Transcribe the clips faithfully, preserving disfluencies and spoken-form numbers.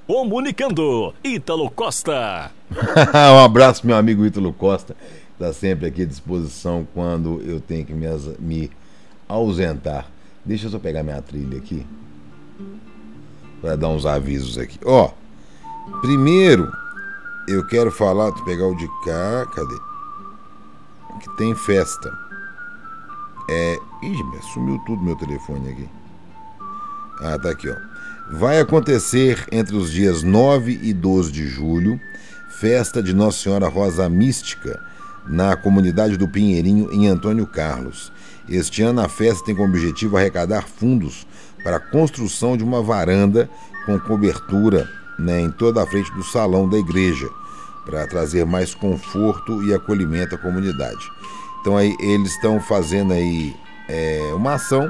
Comunicando, Ítalo Costa. Um abraço, meu amigo Ítalo Costa. Está sempre aqui à disposição quando eu tenho que me, me ausentar. Deixa eu só pegar minha trilha aqui para dar uns avisos aqui. Ó, primeiro eu quero falar, tu pegar o de cá, cadê? Que tem festa. É, ih, sumiu tudo meu telefone aqui. Ah, tá aqui, ó. Vai acontecer entre os dias nove e doze de julho, festa de Nossa Senhora Rosa Mística, na comunidade do Pinheirinho, em Antônio Carlos. Este ano a festa tem como objetivo arrecadar fundos para a construção de uma varanda com cobertura, né, em toda a frente do salão da igreja, para trazer mais conforto e acolhimento à comunidade. Então aí eles estão fazendo aí é, uma ação.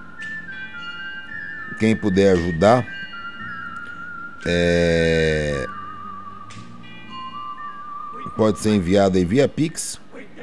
Quem puder ajudar, é, pode ser enviado aí via Pix,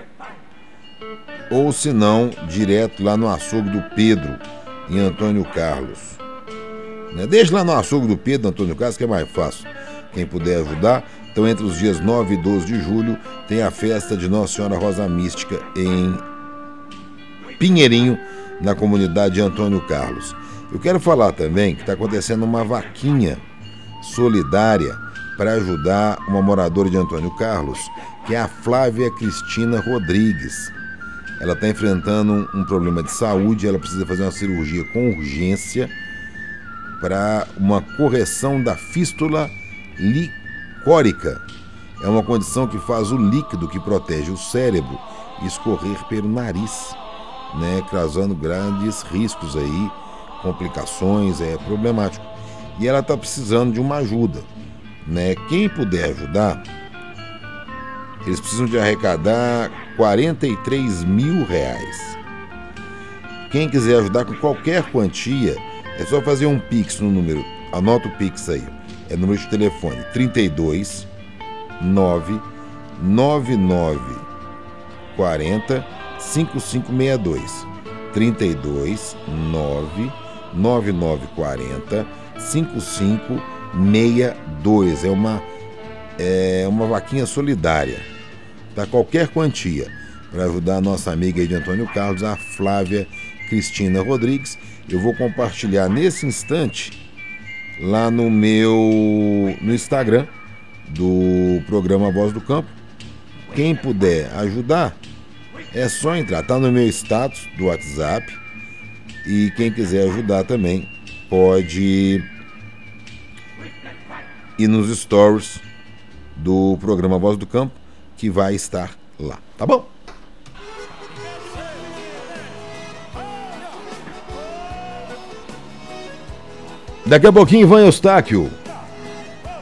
ou se não, direto lá no açougue do Pedro, em Antônio Carlos. Deixa lá no açougue do Pedro, Antônio Carlos, que é mais fácil. Quem puder ajudar. Então, entre os dias nove e doze de julho, tem a festa de Nossa Senhora Rosa Mística em Pinheirinho, na comunidade de Antônio Carlos. Eu quero falar também que está acontecendo uma vaquinha solidária para ajudar uma moradora de Antônio Carlos, que é a Flávia Cristina Rodrigues. Ela está enfrentando um problema de saúde, ela precisa fazer uma cirurgia com urgência para uma correção da fístula licórica. É uma condição que faz o líquido que protege o cérebro escorrer pelo nariz, né, causando grandes riscos aí, complicações, é problemático. E ela está precisando de uma ajuda, né? Quem puder ajudar, eles precisam de arrecadar quarenta e três mil reais. Quem quiser ajudar com qualquer quantia, é só fazer um Pix no número, anota o Pix aí, é número de telefone trinta e dois, nove, nove nove, quarenta, cinquenta e cinco sessenta e dois. trinta e dois, nove, nove nove quarenta, cinquenta e cinco sessenta e dois. É uma, é uma vaquinha solidária, tá? Qualquer quantia para ajudar a nossa amiga aí de Antônio Carlos, a Flávia Cristina Rodrigues. Eu vou compartilhar nesse instante lá no meu no Instagram do programa Voz do Campo. Quem puder ajudar, é só entrar, tá no meu status do WhatsApp. E quem quiser ajudar também pode ir nos stories do programa Voz do Campo, que vai estar lá, tá bom? Daqui a pouquinho, Ivan Eustáquio